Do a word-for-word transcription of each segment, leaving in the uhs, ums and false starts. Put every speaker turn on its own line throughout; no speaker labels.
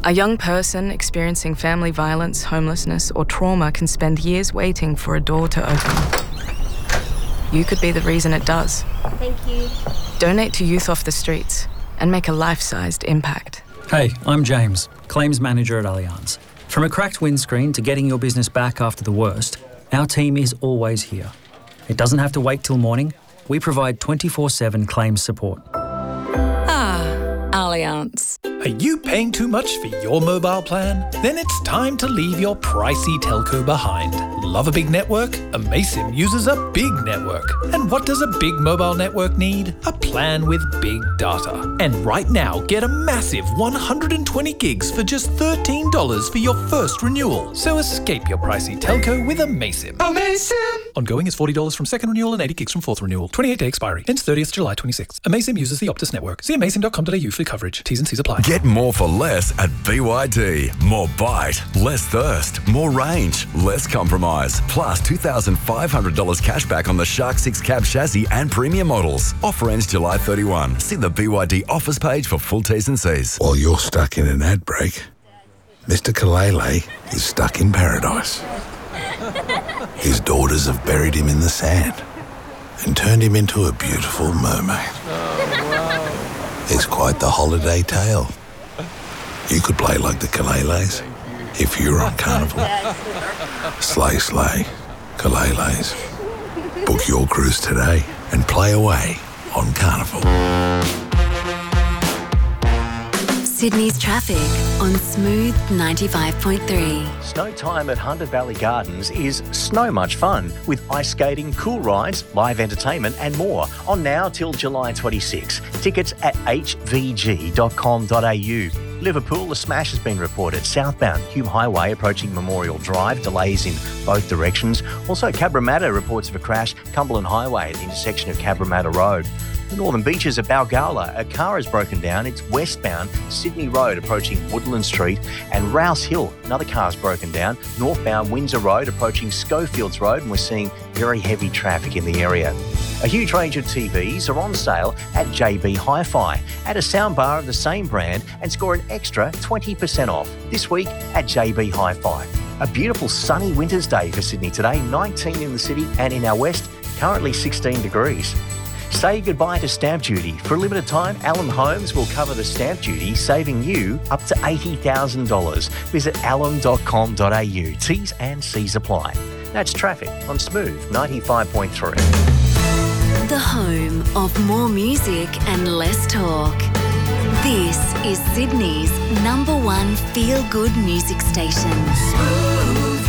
A young person experiencing family violence, homelessness, or trauma can spend years waiting for a door to open. You could be the reason it does.
Thank you.
Donate to Youth Off the Streets and make a life-sized impact.
Hey, I'm James, Claims Manager at Allianz. From a cracked windscreen to getting your business back after the worst, our team is always here. It doesn't have to wait till morning. We provide twenty-four seven claims support.
Ah, Allianz.
Are you paying too much for your mobile plan? Then it's time to leave your pricey telco behind. Love a big network? Amaysim uses a big network. And what does a big mobile network need? A plan with big data. And right now, get a massive one hundred twenty gigs for just thirteen dollars for your first renewal. So escape your pricey telco with Amaysim.
Amaysim!
Ongoing is forty dollars from second renewal and eighty gigs from fourth renewal. twenty-eight day expiry. Ends thirtieth July twenty-sixth. Amaysim uses the Optus network. See amaysim dot com dot a u for coverage. T's and C's apply.
Get more for less at B Y D. More bite, less thirst, more range, less compromise. Plus two thousand five hundred dollars cash back on the Shark six cab chassis and premium models. Offer ends July thirty-first. See the B Y D offers page for full T's and C's.
While you're stuck in an ad break, Mister Kalele is stuck in paradise. His daughters have buried him in the sand and turned him into a beautiful mermaid.
Oh, wow.
It's quite the holiday tale. You could play like the Kaleles if you were on Carnival. Slay, slay, Kaleles. Book your cruise today and play away on Carnival.
Sydney's traffic on Smooth ninety-five point three.
Snow time at Hunter Valley Gardens is snow much fun with ice skating, cool rides, live entertainment and more. On now till July twenty-sixth. Tickets at h v g dot com dot a u. Liverpool, a smash has been reported. Southbound Hume Highway approaching Memorial Drive, delays in both directions. Also, Cabramatta reports of a crash, Cumberland Highway at the intersection of Cabramatta Road. The Northern Beaches at Balgowlah, a car is broken down. It's westbound Sydney Road approaching Woodland Street, and Rouse Hill, another car's broken down. Northbound Windsor Road approaching Schofields Road, and we're seeing very heavy traffic in the area. A huge range of T Vs are on sale at J B Hi-Fi. Add a soundbar of the same brand and score an extra twenty percent off this week at J B Hi-Fi. A beautiful sunny winter's day for Sydney today, nineteen in the city and in our west, currently sixteen degrees. Say goodbye to stamp duty. For a limited time, Allen Homes will cover the stamp duty, saving you up to eighty thousand dollars. Visit allen dot com dot a u. T's and C's apply. That's traffic on Smooth ninety-five point three.
The home of more music and less talk. This is Sydney's number one feel-good music station.
Smooth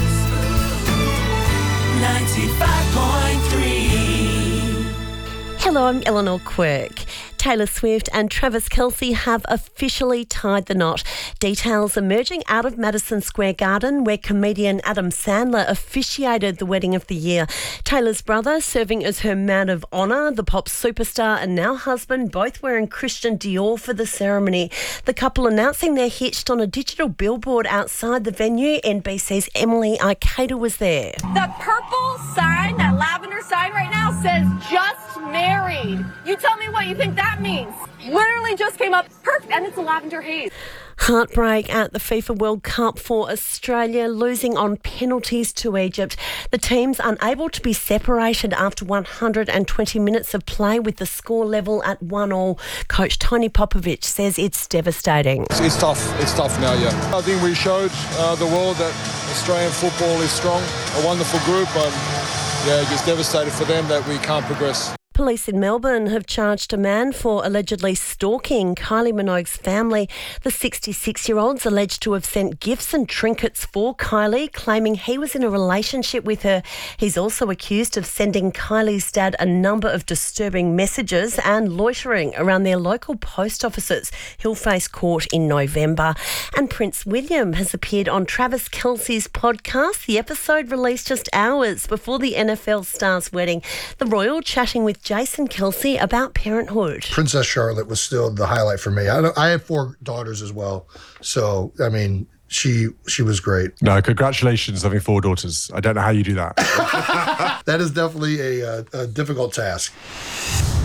ninety-five point three.
Hello, I'm Eleanor Quirk. Taylor Swift and Travis Kelce have officially tied the knot. Details emerging out of Madison Square Garden, where comedian Adam Sandler officiated the wedding of the year. Taylor's brother serving as her man of honour, the pop superstar and now husband, both wearing Christian Dior for the ceremony. The couple announcing they're hitched on a digital billboard outside the venue. N B C's Emily Arcada was there.
The purple sign, that lavender sign right now says just married. You tell me what you think that means. Literally just came up perfect, and it's a lavender haze.
Heartbreak at the FIFA World Cup for Australia, losing on penalties to Egypt. The team's unable to be separated after one hundred twenty minutes of play with the score level at one all. Coach Tony Popovic says it's devastating.
It's, it's tough. It's tough now, yeah. I think we showed uh, the world that Australian football is strong, a wonderful group, and yeah, just devastated for them that we can't progress.
Police in Melbourne have charged a man for allegedly stalking Kylie Minogue's family. The sixty-six-year-old's alleged to have sent gifts and trinkets for Kylie, claiming he was in a relationship with her. He's also accused of sending Kylie's dad a number of disturbing messages and loitering around their local post offices. He'll face court in November. And Prince William has appeared on Travis Kelce's podcast. The episode released just hours before the N F L star's wedding. The royal chatting with Jason Kelce about parenthood.
Princess Charlotte was still the highlight for me. I, don't, I have four daughters as well, so I mean, she she was great.
No, congratulations having four daughters. I don't know how you do that.
That is definitely a, a, a difficult task.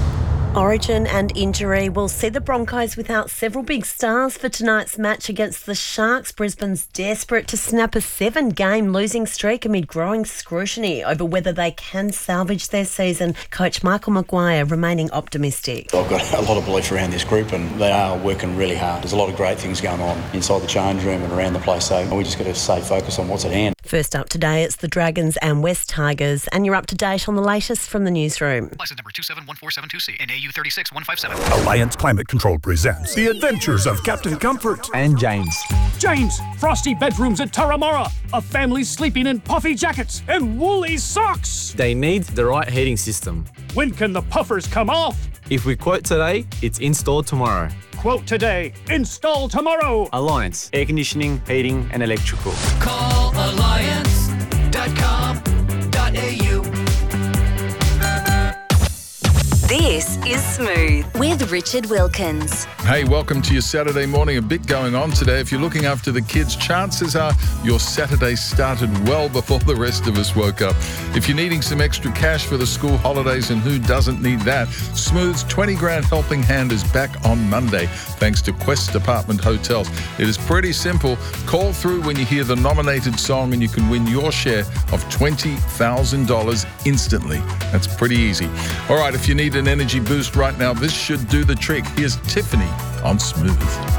Origin and injury will see the Broncos without several big stars for tonight's match against the Sharks. Brisbane's desperate to snap a seven-game losing streak amid growing scrutiny over whether they can salvage their season. Coach Michael Maguire remaining optimistic.
I've got a lot of belief around this group and they are working really hard. There's a lot of great things going on inside the change room and around the place, so we just got to stay focused on what's at hand.
First up today, it's the Dragons and West Tigers, and you're up to date on the latest from the newsroom.
License number two seven one four seven two C and A U three six one five seven.
Alliance Climate Control presents The Adventures of Captain Comfort
and James.
James, frosty bedrooms at Turramurra, a family sleeping in puffy jackets and woolly socks.
They need the right heating system.
When can the puffers come off?
If we quote today, it's installed tomorrow.
Quote today, install tomorrow.
Alliance, air conditioning, heating and electrical.
Call alliance dot com dot a u.
This is Smooth with Richard Wilkins.
Hey, welcome to your Saturday morning. A bit going on today. If you're looking after the kids, chances are your Saturday started well before the rest of us woke up. If you're needing some extra cash for the school holidays, and who doesn't need that, Smooth's twenty grand helping hand is back on Monday, thanks to Quest Apartment Hotels. It is pretty simple. Call through when you hear the nominated song and you can win your share of twenty thousand dollars instantly. That's pretty easy. All right, if you need an energy boost right now, this should do the trick. Here's Tiffany on Smooth.